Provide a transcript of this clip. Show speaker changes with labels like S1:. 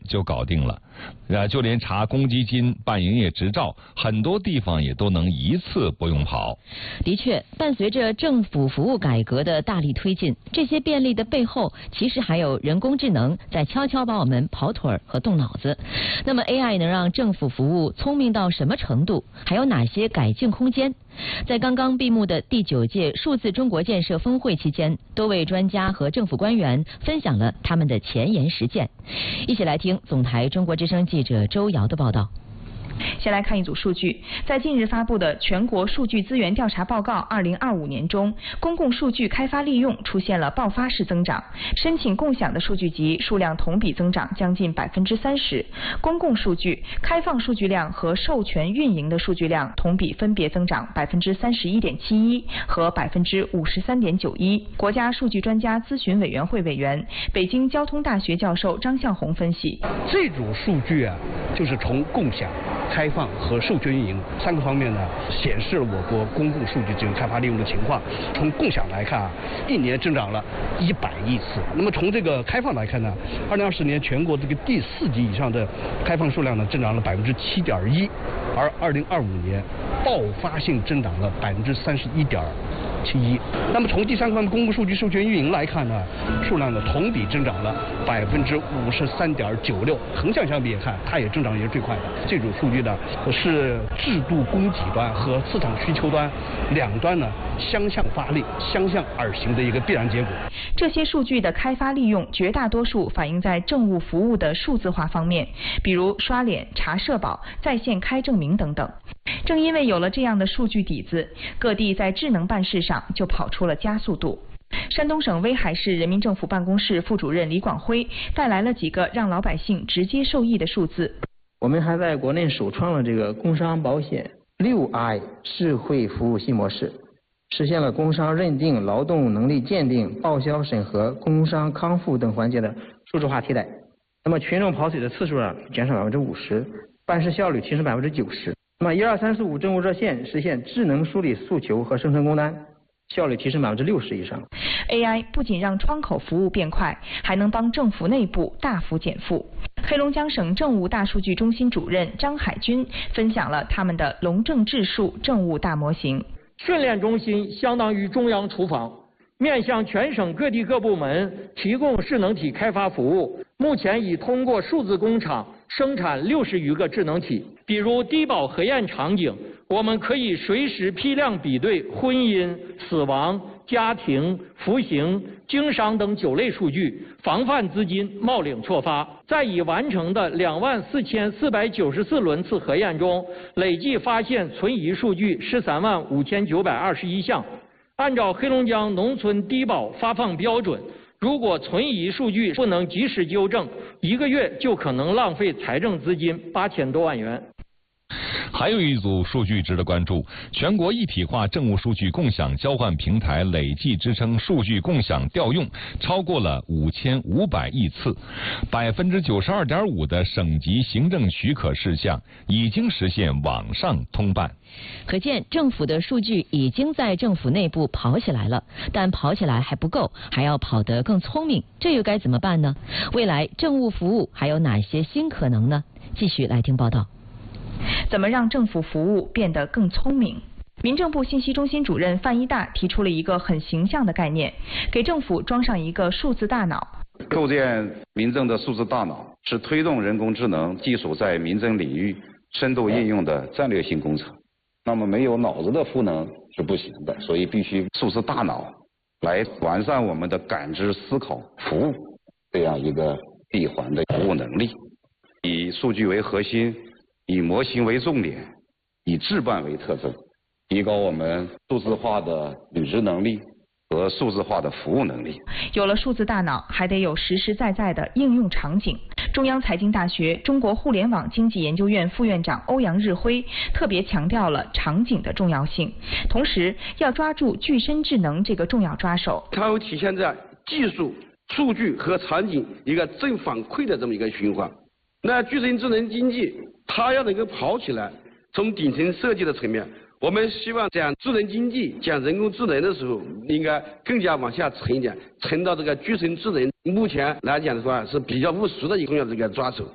S1: 就搞定了。就连查公积金、办营业执照，很多地方也都能一次不用跑。
S2: 的确，伴随着政府服务改革的大力推进，这些便利的背后，其实还有人工智能在悄悄把我们跑腿儿和动脑子。那么 AI 能让政府服务聪明到什么程度？还有哪些改进空间？在刚刚闭幕的第9届数字中国建设峰会期间，多位专家和政府官员分享了他们的前沿实践。一起来听总台中国之声记者周瑶的报道。
S3: 先来看一组数据，在近日发布的全国数据资源调查报告2025年中，公共数据开发利用出现了爆发式增长，申请共享的数据集数量同比增长将近30%，公共数据、开放数据量和授权运营的数据量同比分别增长31.71%和53.91%。国家数据专家咨询委员会委员、北京交通大学教授张向红分析，
S4: 这组数据啊，就是从共享、开放和授权运营3个方面呢，显示了我国公共数据资源开发利用的情况。从共享来看啊，1年增长了100亿次。那么从这个开放来看呢，2020年全国这个第4级以上的开放数量呢，增长了7.1%，而2025年爆发性增长了31.71%。那么从第3方面公共数据授权运营来看呢，数量呢同比增长了53.96%，横向相比也看，它也增长也是最快的。这组数据呢是制度供给端和市场需求端两端呢相向发力、相向而行的一个必然结果。
S3: 这些数据的开发利用，绝大多数反映在政务服务的数字化方面，比如刷脸、查社保、在线开证明等等。正因为有了这样的数据底子，各地在智能办事上就跑出了加速度。山东省威海市人民政府办公室副主任李广辉带来了几个让老百姓直接受益的数字。
S5: 我们还在国内首创了这个工商保险6I 智慧服务新模式，实现了工伤认定、劳动能力鉴定、报销审核、工伤康复等环节的数字化替代。那么群众跑腿的次数减少50%，办事效率提升90%。那么12345政务热线实现智能梳理诉求和生成工单，效率提升60%以上。
S3: AI 不仅让窗口服务变快，还能帮政府内部大幅减负。黑龙江省政务大数据中心主任张海军分享了他们的龙政智数政务大模型。
S6: 训练中心相当于中央厨房，面向全省各地各部门提供智能体开发服务。目前已通过数字工厂生产60余个智能体。比如低保核验场景，我们可以随时批量比对婚姻、死亡、家庭、服刑、经商等9类数据，防范资金冒领错发。在已完成的24494轮次核验中，累计发现存疑数据135921项。按照黑龙江农村低保发放标准，如果存疑数据不能及时纠正，1个月就可能浪费财政资金8000多万元。
S1: 还有一组数据值得关注，全国一体化政务数据共享交换平台累计支撑数据共享调用超过了5500亿次，92.5%的省级行政许可事项已经实现网上通办。
S2: 可见政府的数据已经在政府内部跑起来了，但跑起来还不够，还要跑得更聪明，这又该怎么办呢？未来政务服务还有哪些新可能呢？继续来听报道。
S3: 怎么让政府服务变得更聪明？民政部信息中心主任范一大提出了一个很形象的概念，给政府装上一个数字大脑。
S7: 构建民政的数字大脑是推动人工智能技术在民政领域深度应用的战略性工程。那么没有脑子的赋能是不行的，所以必须数字大脑来完善我们的感知、思考、服务这样一个闭环的服务能力。以数据为核心，以模型为重点，以智办为特征，提高我们数字化的履职能力和数字化的服务能力。
S3: 有了数字大脑，还得有实实在在的应用场景。中央财经大学中国互联网经济研究院副院长欧阳日辉特别强调了场景的重要性，同时要抓住具身智能这个重要抓手。
S8: 它会体现在技术、数据和场景一个正反馈的这么一个循环。那具身智能经济它要能够跑起来，从顶层设计的层面，我们希望讲智能经济、讲人工智能的时候，应该更加往下沉一点，沉到这个具身智能。目前来讲的话是比较务实的一个这个抓手。